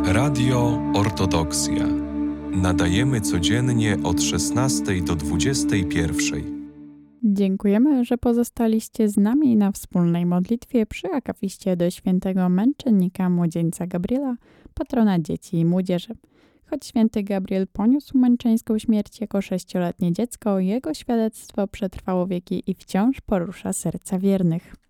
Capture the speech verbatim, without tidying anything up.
Radio Ortodoksja. Nadajemy codziennie od szesnastej do dwudziestej pierwszej. Dziękujemy, że pozostaliście z nami na wspólnej modlitwie przy akafiście do świętego męczennika młodzieńca Gabriela, patrona dzieci i młodzieży. Choć święty Gabriel poniósł męczeńską śmierć jako sześcioletnie dziecko, jego świadectwo przetrwało wieki i wciąż porusza serca wiernych.